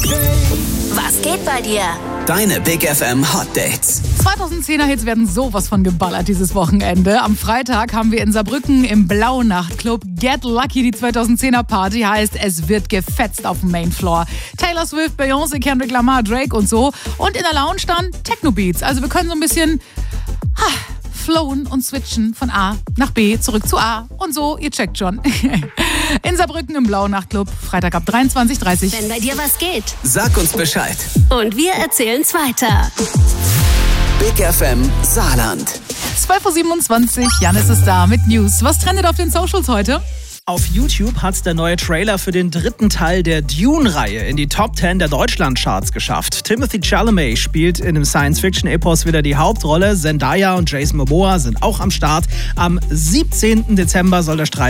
Was geht bei dir? Deine Big FM Hot Dates. 2010er-Hits werden sowas von geballert dieses Wochenende. Am Freitag haben wir in Saarbrücken im Blau-Nachtclub Get Lucky die 2010er-Party. Heißt, es wird gefetzt auf dem Mainfloor. Taylor Swift, Beyoncé, Kendrick Lamar, Drake und so. Und in der Lounge dann Techno-Beats. Also wir können so ein bisschen flowen und switchen von A nach B, zurück zu A und so, ihr checkt schon. In Saarbrücken im Blau-Nachtclub, Freitag ab 23:30 Uhr. Wenn bei dir was geht. Sag uns Bescheid. Und wir erzählen's weiter. Big FM Saarland. 12:27 Uhr, Janis ist da mit News. Was trendet auf den Socials heute? Auf YouTube hat der neue Trailer für den dritten Teil der Dune-Reihe in die Top 10 der Deutschlandcharts geschafft. Timothy Chalamet spielt in dem Science-Fiction-Epos wieder die Hauptrolle. Zendaya und Jason Momoa sind auch am Start. Am 17. Dezember soll der Streifen